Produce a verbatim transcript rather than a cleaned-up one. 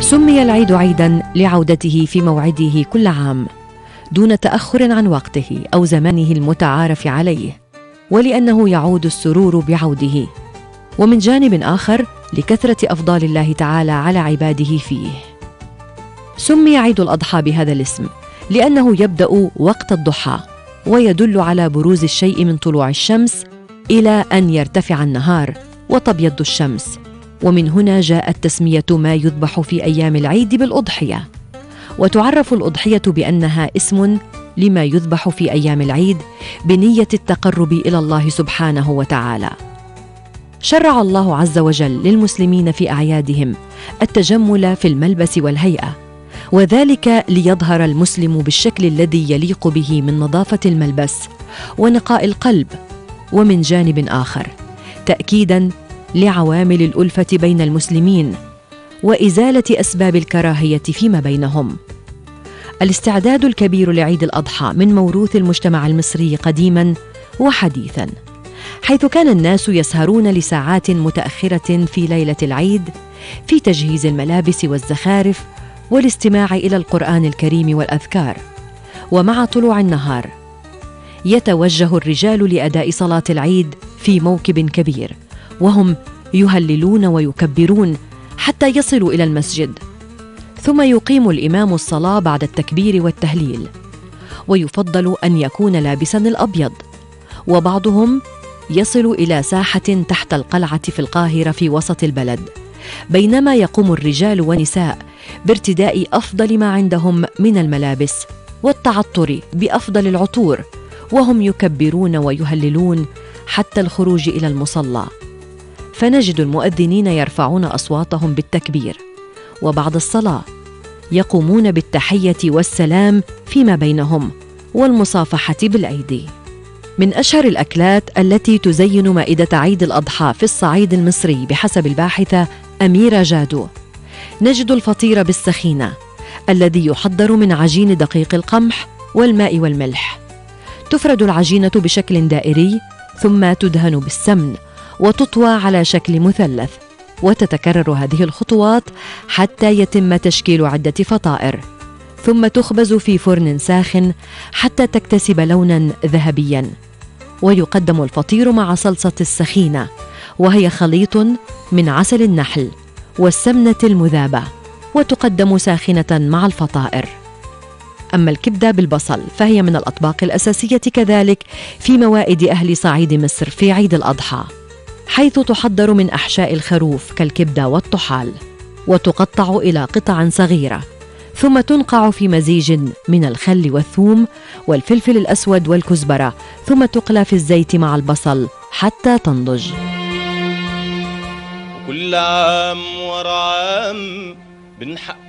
سمي العيد عيداً لعودته في موعده كل عام دون تأخر عن وقته أو زمانه المتعارف عليه، ولأنه يعود السرور بعوده، ومن جانب آخر لكثرة أفضال الله تعالى على عباده فيه. سمي عيد الأضحى بهذا الاسم لأنه يبدأ وقت الضحى، ويدل على بروز الشيء من طلوع الشمس إلى أن يرتفع النهار وتبيض الشمس، ومن هنا جاءت تسمية ما يذبح في أيام العيد بالأضحية. وتعرف الأضحية بأنها اسم لما يذبح في أيام العيد بنية التقرب إلى الله سبحانه وتعالى. شرع الله عز وجل للمسلمين في أعيادهم التجمل في الملبس والهيئة، وذلك ليظهر المسلم بالشكل الذي يليق به من نظافة الملبس ونقاء القلب، ومن جانب آخر تأكيداً لعوامل الألفة بين المسلمين وإزالة أسباب الكراهية فيما بينهم. الاستعداد الكبير لعيد الأضحى من موروث المجتمع المصري قديماً وحديثاً، حيث كان الناس يسهرون لساعات متأخرة في ليلة العيد في تجهيز الملابس والزخارف والاستماع إلى القرآن الكريم والأذكار. ومع طلوع النهار يتوجه الرجال لأداء صلاة العيد في موكب كبير، وهم يهللون ويكبرون حتى يصلوا إلى المسجد، ثم يقيم الإمام الصلاة بعد التكبير والتهليل، ويفضل أن يكون لابساً الأبيض. وبعضهم يصل إلى ساحة تحت القلعة في القاهرة في وسط البلد، بينما يقوم الرجال والنساء بارتداء أفضل ما عندهم من الملابس والتعطر بأفضل العطور، وهم يكبرون ويهللون حتى الخروج إلى المصلى. فنجد المؤذنين يرفعون أصواتهم بالتكبير، وبعد الصلاة يقومون بالتحية والسلام فيما بينهم والمصافحة بالأيدي. من أشهر الأكلات التي تزين مائدة عيد الأضحى في الصعيد المصري بحسب الباحثة أميرة جادو، نجد الفطير بالسخينة الذي يحضر من عجين دقيق القمح والماء والملح. تفرد العجينة بشكل دائري ثم تدهن بالسمن وتطوى على شكل مثلث، وتتكرر هذه الخطوات حتى يتم تشكيل عدة فطائر، ثم تخبز في فرن ساخن حتى تكتسب لوناً ذهبياً. ويقدم الفطير مع صلصة السخينة، وهي خليط من عسل النحل والسمنة المذابة، وتقدم ساخنة مع الفطائر. أما الكبدة بالبصل فهي من الأطباق الأساسية كذلك في موائد أهل صعيد مصر في عيد الأضحى، حيث تحضر من أحشاء الخروف كالكبدة والطحال، وتقطع إلى قطع صغيرة، ثم تنقع في مزيج من الخل والثوم والفلفل الأسود والكزبرة، ثم تقلى في الزيت مع البصل حتى تنضج. وكل عام ورا عام بنحقق